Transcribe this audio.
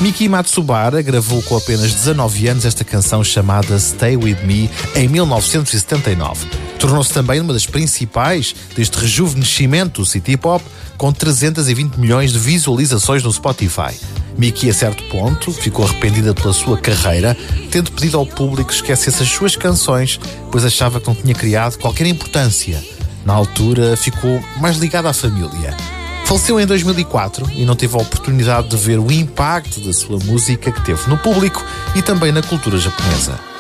Miki Matsubara gravou com apenas 19 anos esta canção chamada Stay With Me em 1979. Tornou-se também uma das principais deste rejuvenescimento do City Pop, com 320 milhões de visualizações no Spotify. Miki, a certo ponto, ficou arrependida pela sua carreira, tendo pedido ao público que esquecesse as suas canções, pois achava que não tinha criado qualquer importância. Na altura, ficou mais ligada à família. Faleceu em 2004 e não teve a oportunidade de ver o impacto da sua música que teve no público e também na cultura japonesa.